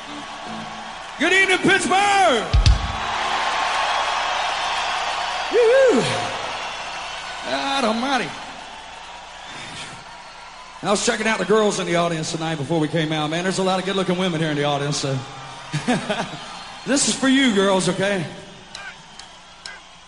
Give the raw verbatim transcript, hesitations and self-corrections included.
Good evening, Pittsburgh! Woo! God almighty. I was checking out the girls in the audience tonight before we came out. Man, there's a lot of good-looking women here in the audience, so... This is for you, girls, okay?